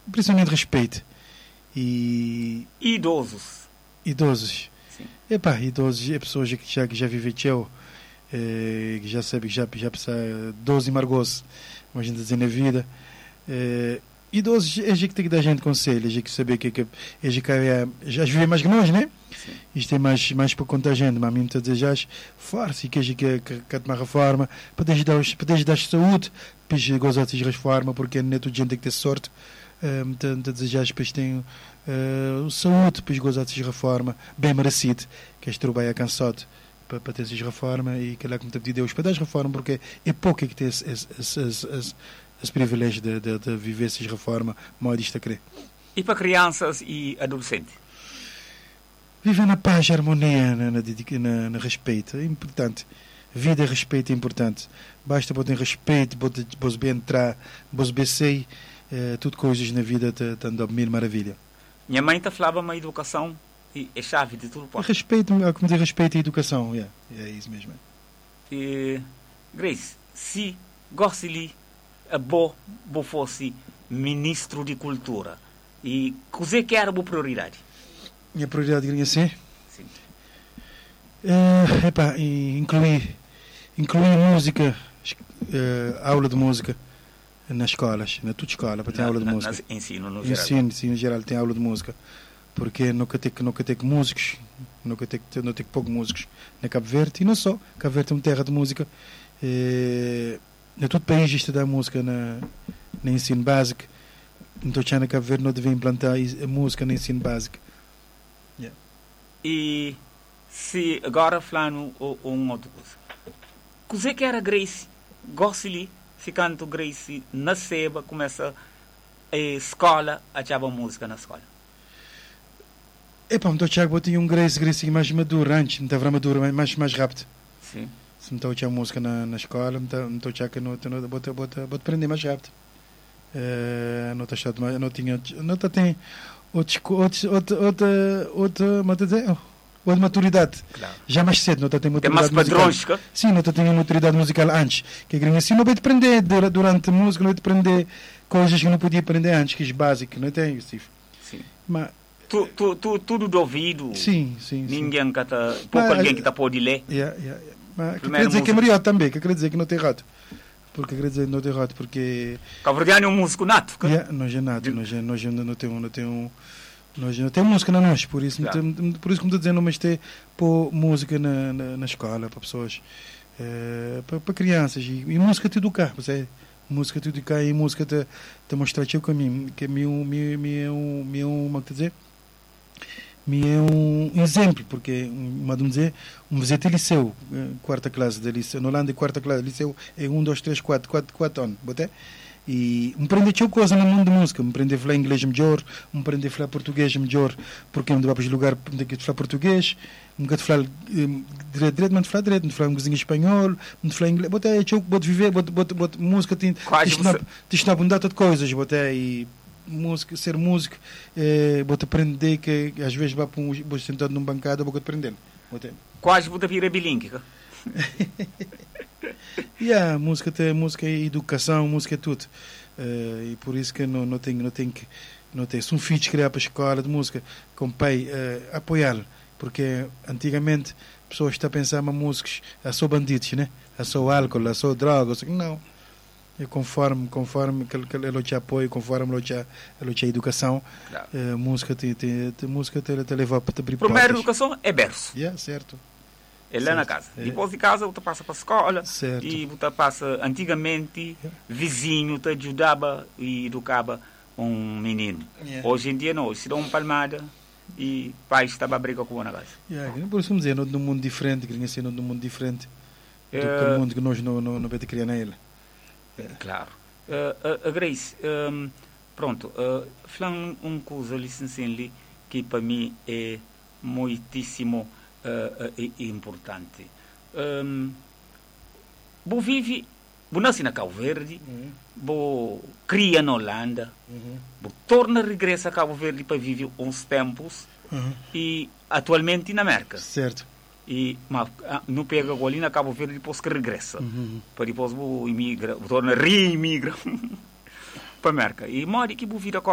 principalmente respeito. E idosos. Sim. Idosos é pessoas que já viveu, que já sabe que já precisa 12 margos, como a gente diz na vida. Idosos é gente que tem que dar gente conselho, é gente que saber que já vive mais que nós, né? Sim. Isto é mais para contar a gente, mas a mim muitas vezes já força e que uma reforma para dar saúde, para gozar de reforma, porque não é toda gente que tem sorte. Muitas vezes depois tem saúde para gozar de reforma, bem merecido, que este trabalho é cansado para ter essas reforma e que lá como te pedir Deus para dar reforma, porque é pouco que tem esse privilégio de viver essas reformas, modo isto a crer. E para crianças e adolescentes? Viver na paz e harmonia, na respeito, é importante. Vida e respeito é importante. Basta botar respeito, botar bem entrar, botar bem sair, tudo coisas na vida estão a mil maravilha. Minha mãe falava uma educação e é chave de tudo. Respeito, como dizer, respeito e educação, é isso mesmo. Grace, se gostaria a bo fosse ministro de cultura, e o que era a prioridade? Minha prioridade queria ser? Sim. Incluir música, aula de música nas escolas, na tua escola, para ter aula de música. Ensino no geral. Ensino geral tem aula de música, porque nunca tem músicos, nunca tem poucos músicos na Cabo Verde, e não só. Cabo Verde é uma terra de música. Na todo país estudar música na ensino básico. Então, na Cabo Verde não deve implantar a música no ensino básico. Yeah. E se agora falando uma outra coisa, o que era Grace? Gostaria se canto Grace na Seba começa a escola a chamar música na escola? Então eu tinha um Grace mais maduro antes, não estava maduro, mais rápido. Sim. Se me estou a tinha música na escola, me estou a que não aprender mais rápido. Não tem outra maturidade. Claro. Já mais cedo, não tem maturidade musical. Tem mais padrões? Sim, não tem maturidade musical antes. Que assim não vai aprender durante a música, não vai aprender coisas que não podia aprender antes, que é básico, não tem isso. Sim. Mas tudo do ouvido. Sim. Ninguém que está, pouco alguém que está pode ler. Mas quer dizer que é melhor também, que quer dizer que não tem errado. Porque quer dizer que não tem errado, porque Cabo-Verdiano é um músico nato. Nós é nato, nós não tem música na nós, por isso que me estou dizendo, mas tem pôr música na escola para pessoas, para crianças, e música te educar, você música te educar e música te mostrar o caminho, que é um exemplo, porque um visite liceu, quarta classe de liceu, na Holanda quarta classe de liceu é 1, 2, 3, 4 anos, boté? E me aprender tinha coisa no mundo de música, me aprender a falar inglês melhor, me aprender a falar português melhor, porque me dava para lugar para falar português, me dava falar direito, me falar um coisinho espanhol, me falar inglês, boté, eu vou viver, bota música, te ensinar uma data de coisas, boté, e música, ser músico, vou aprender que às vezes vou sentado numa bancada, vou aprender. Quase vou virar bilingue. Música é educação, música é tudo. E por isso que não tem se um filho criar para a escola de música, com o pai apoiá-lo, porque antigamente pessoas estão a pensar em músicos, só bandidos, né? Só álcool, só drogas, não. E conforme ele te apoia, conforme ele te educação, claro. Música te leva para te abrir portas. Primeira educação é berço. Certo. É lá na casa. Depois de casa, você passa para a escola. Certo. E você passa, antigamente, vizinho te ajudava e educava um menino. Hoje em dia, não. Se dá uma palmada e o pai estava a brigar com uma casa. Por isso, vamos dizer, num mundo diferente, do que o mundo que nós não vamos criar nele. Claro. Grace, pronto, falando uma coisa licenciando que para mim é muitíssimo importante. Vou vive, vou nascer na Cabo Verde, vou cria na Holanda, vou torna regressa a Cabo Verde para viver uns tempos e atualmente na América. Certo. E não pega ali na Cabo Verde depois que regressa. Para depois vou imigra, vou tornar reimigra para a América. E mora que vou vir